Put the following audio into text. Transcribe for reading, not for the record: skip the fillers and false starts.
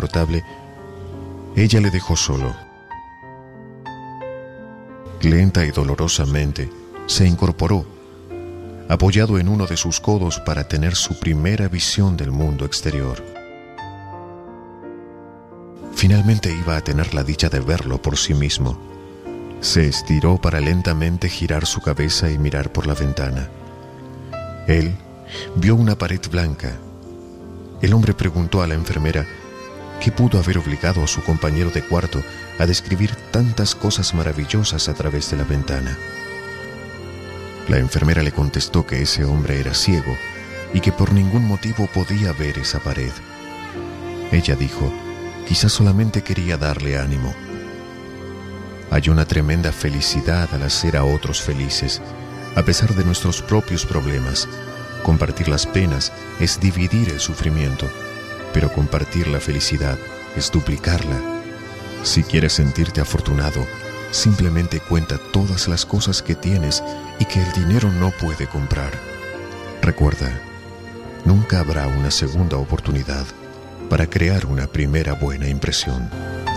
insoportable, ella le dejó solo. Lenta y dolorosamente se incorporó, apoyado en uno de sus codos para tener su primera visión del mundo exterior. Finalmente iba a tener la dicha de verlo por sí mismo. Se estiró para lentamente girar su cabeza y mirar por la ventana. Él vio una pared blanca. El hombre preguntó a la enfermera qué pudo haber obligado a su compañero de cuarto a describir tantas cosas maravillosas a través de la ventana. La enfermera le contestó que ese hombre era ciego y que por ningún motivo podía ver esa pared. Ella dijo, quizás solamente quería darle ánimo. Hay una tremenda felicidad al hacer a otros felices, a pesar de nuestros propios problemas. Compartir las penas es dividir el sufrimiento, pero compartir la felicidad es duplicarla. Si quieres sentirte afortunado, simplemente cuenta todas las cosas que tienes y que el dinero no puede comprar. Recuerda, nunca habrá una segunda oportunidad para crear una primera buena impresión.